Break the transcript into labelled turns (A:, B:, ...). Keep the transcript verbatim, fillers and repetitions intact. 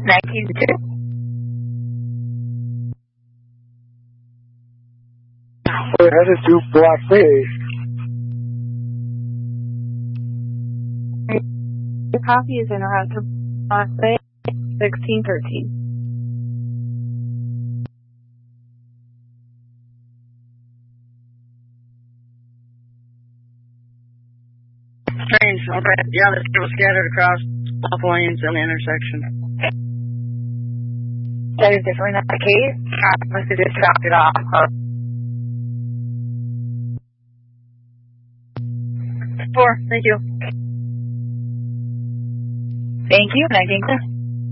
A: nineteen two.
B: We're headed to Black Bay.
A: The copy is en route to Black Bay, sixteen thirteen.
C: Strange. Okay. Yeah, there's people scattered across both lanes in the intersection.
A: That is definitely not the case. I must have just dropped it off.
C: Four. Thank you.
A: Thank you, and I think